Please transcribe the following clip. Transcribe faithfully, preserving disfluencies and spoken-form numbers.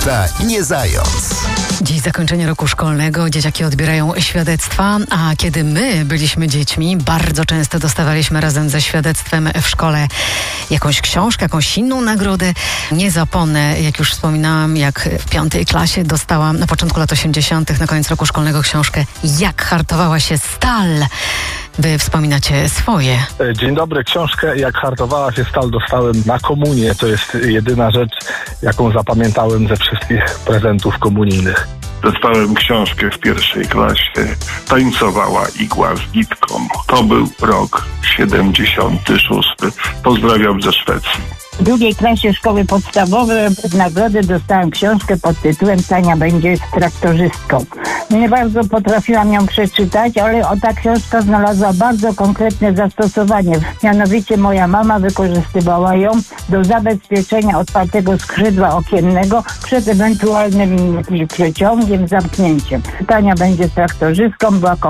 tata nie zając. Dziś zakończenie roku szkolnego, dzieciaki odbierają świadectwa, a kiedy my byliśmy dziećmi, bardzo często dostawaliśmy razem ze świadectwem w szkole jakąś książkę, jakąś inną nagrodę. Nie zapomnę, jak już wspominałam, jak w piątej klasie dostałam na początku lat osiemdziesiątych, na koniec roku szkolnego książkę Jak hartowała się stal. Wy wspominacie swoje. Dzień dobry. Książkę Jak hartowała się stal dostałem na komunię. To jest jedyna rzecz, jaką zapamiętałem ze wszystkich prezentów komunijnych. Dostałem książkę w pierwszej klasie. Tańcowała igła z nitką. To był rok siedemdziesiąty szósty. Pozdrawiam ze Szwecji. W drugiej klasie szkoły podstawowej w nagrodę dostałam książkę pod tytułem Tania będzie traktorzystką. Nie bardzo potrafiłam ją przeczytać, ale o ta książka znalazła bardzo konkretne zastosowanie. Mianowicie moja mama wykorzystywała ją do zabezpieczenia otwartego skrzydła okiennego przed ewentualnym przeciągiem, zamknięciem. Tania będzie traktorzystką była